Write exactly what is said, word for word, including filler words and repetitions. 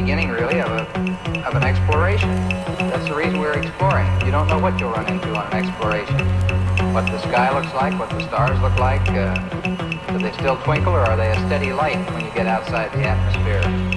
beginning, really, of, a, of an exploration. That's the reason we're exploring. You don't know what you'll run into on an exploration. What the sky looks like, what the stars look like. Uh, do they still twinkle, or are they a steady light when you get outside the atmosphere?